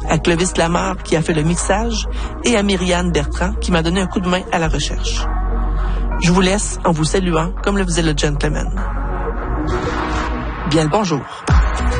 à Clovis Lamarre qui a fait le mixage et à Myriane Bertrand qui m'a donné un coup de main à la recherche. Je vous laisse en vous saluant comme le faisait le gentleman. Bien le bonjour.